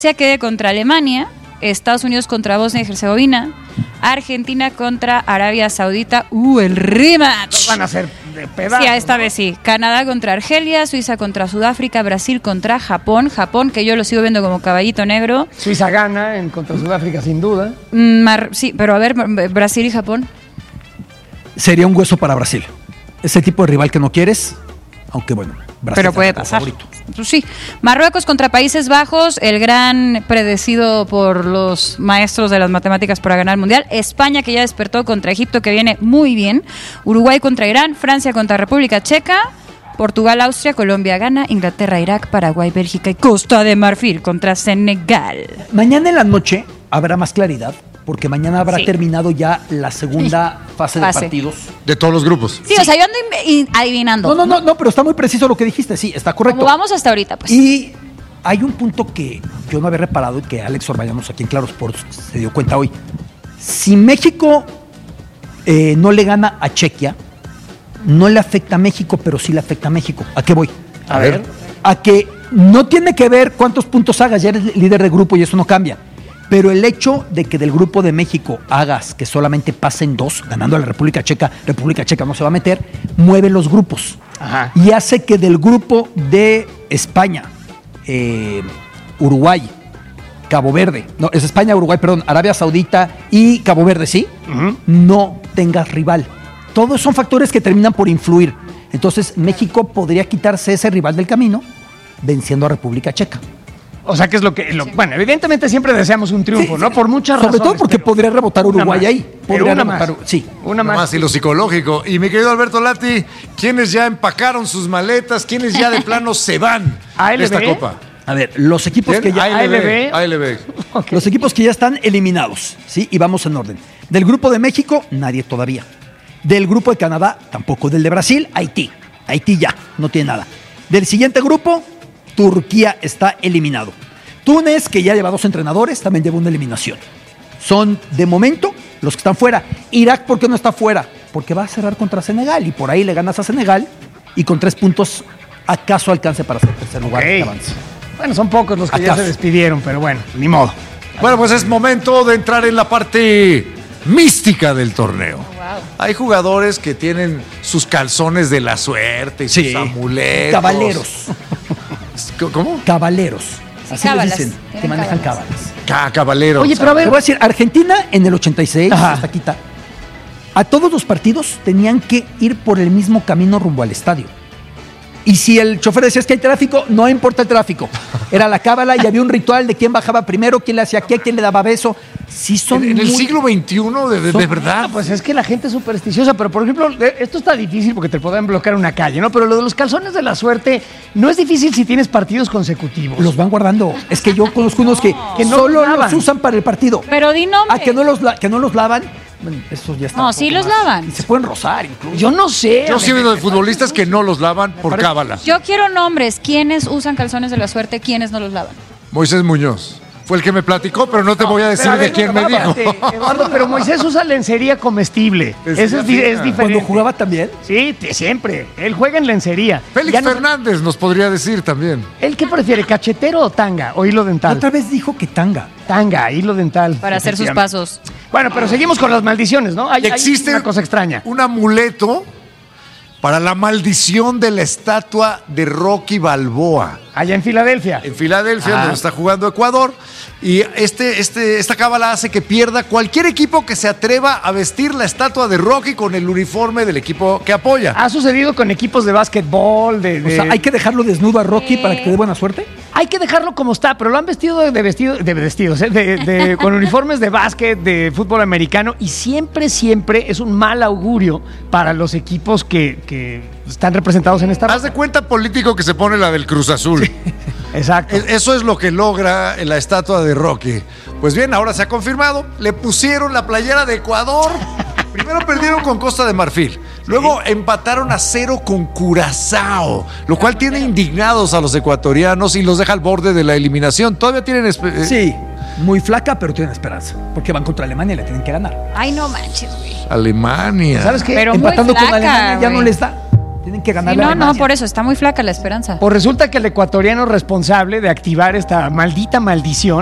quede contra Alemania, Estados Unidos contra Bosnia y Herzegovina, Argentina contra Arabia Saudita. El rematch. Van a ser de pedazo. Sí, esta vez sí. Canadá contra Argelia, Suiza contra Sudáfrica, Brasil contra Japón. Japón, que yo lo sigo viendo como caballito negro. Suiza gana contra Sudáfrica, sin duda. Sí, pero a ver, Brasil y Japón. Sería un hueso para Brasil. Ese tipo de rival que no quieres, aunque bueno, Brasil pero puede pasar. Pues sí. Marruecos contra Países Bajos, el gran predecido por los maestros de las matemáticas para ganar el Mundial. España, que ya despertó, contra Egipto, que viene muy bien. Uruguay contra Irán, Francia contra República Checa, Portugal, Austria, Colombia, Ghana, Inglaterra, Irak, Paraguay, Bélgica y Costa de Marfil contra Senegal. Mañana en la noche habrá más claridad, porque mañana habrá terminado ya la segunda fase de partidos. De todos los grupos. Sí, o sea, yo ando adivinando. No, pero está muy preciso lo que dijiste, sí, está correcto. Como vamos hasta ahorita, pues. Y hay un punto que yo no había reparado y que Alex Orbañanos aquí en Claro Sports se dio cuenta hoy. Si México no le gana a Chequia, no le afecta a México, pero sí le afecta a México. ¿A qué voy? A ver. A que no tiene que ver cuántos puntos hagas, ya eres líder de grupo y eso no cambia. Pero el hecho de que del grupo de México hagas que solamente pasen 2, ganando a la República Checa no se va a meter, mueve los grupos. Ajá. Y hace que del grupo de España, Uruguay, Cabo Verde, no, es España, Uruguay, perdón, Arabia Saudita y Cabo Verde, ¿sí? Uh-huh. No tengas rival. Todos son factores que terminan por influir. Entonces, México podría quitarse ese rival del camino venciendo a República Checa. O sea, que es lo que... Bueno, evidentemente siempre deseamos un triunfo, ¿no? Por muchas razones. Sobre todo porque podría rebotar Uruguay ahí. Podría rebotar, sí. Una más y lo psicológico. Y mi querido Alberto Lati, ¿quiénes ya empacaron sus maletas? ¿Quiénes ya de plano se van de esta copa? A ver, los equipos que ya... ALB. Okay. Los equipos que ya están eliminados, ¿sí? Y vamos en orden. Del grupo de México, nadie todavía. Del grupo de Canadá, tampoco. Del de Brasil, Haití. Haití ya, no tiene nada. Del siguiente grupo, Turquía está eliminado. Túnez, que ya lleva 2 entrenadores, también lleva una eliminación. Son, de momento, los que están fuera. Irak, ¿por qué no está fuera? Porque va a cerrar contra Senegal y por ahí le ganas a Senegal y con 3 puntos acaso alcance para ser tercer lugar que avance. Bueno, son pocos los que ya se despidieron, pero bueno, ni modo. Bueno, pues es momento de entrar en la parte mística del torneo. Wow. Hay jugadores que tienen sus calzones de la suerte y sus amuletos. Cabaleros. ¿Cómo? Cabaleros. Así cábalas, les dicen, que manejan cábalas. Cabaleros. Oye, pero a ver, te voy a decir, Argentina en el 86, hasta quita, a todos los partidos tenían que ir por el mismo camino rumbo al estadio. Y si el chofer decía es que hay tráfico, no importa el tráfico. Era la cábala y había un ritual de quién bajaba primero, quién le hacía qué, quién le daba beso. Sí, son en el siglo XXI, de verdad. Pues es que la gente es supersticiosa, pero por ejemplo, esto está difícil porque te pueden bloquear una calle, ¿no? Pero lo de los calzones de la suerte no es difícil si tienes partidos consecutivos. Los van guardando. Es que yo conozco unos que no solo los usan para el partido. Pero di nombre. Que no los lavan. Bueno, esos ya están. No, sí los lavan. Y se pueden rozar incluso. Yo no sé. Yo sí he visto de futbolistas que no los lavan por cábala. Yo quiero nombres. ¿Quiénes usan calzones de la suerte? ¿Quiénes no los lavan? Moisés Muñoz. Fue el que me platicó, pero no te voy a decir de quién me dijo. Eduardo, pero Moisés usa lencería comestible. Eso es diferente. ¿Cuando jugaba también? Sí, siempre. Él juega en lencería. Félix Fernández nos podría decir también. ¿Él qué prefiere, cachetero o tanga o hilo dental? Otra vez dijo que tanga. Tanga, hilo dental. Para hacer sus pasos. Bueno, pero seguimos con las maldiciones, ¿no? Existe una cosa extraña. Un amuleto para la maldición de la estatua de Rocky Balboa. Allá en Filadelfia. En Filadelfia, donde está jugando Ecuador. Y esta cábala hace que pierda cualquier equipo que se atreva a vestir la estatua de Rocky con el uniforme del equipo que apoya. Ha sucedido con equipos de básquetbol, O sea, ¿hay que dejarlo desnudo a Rocky para que te dé buena suerte? Hay que dejarlo como está, pero lo han vestido con uniformes de básquet, de fútbol americano, y siempre es un mal augurio para los equipos que están representados en esta... Haz de cuenta político que se pone la del Cruz Azul. Sí, exacto. Eso es lo que logra la estatua de Rocky. Pues bien, ahora se ha confirmado. Le pusieron la playera de Ecuador. Primero perdieron con Costa de Marfil. Luego empataron a 0 con Curazao, lo cual tiene indignados a los ecuatorianos y los deja al borde de la eliminación. Todavía tienen... Sí, muy flaca, pero tienen esperanza. Porque van contra Alemania y le tienen que ganar. Ay, no manches, güey. Alemania. ¿Sabes qué? Pero empatando muy flaca, con Alemania ya güey. no les da. Tienen que Sí, ganarle a no, Alemania. por eso está muy flaca la esperanza. Pues resulta que el ecuatoriano responsable de activar esta maldita maldición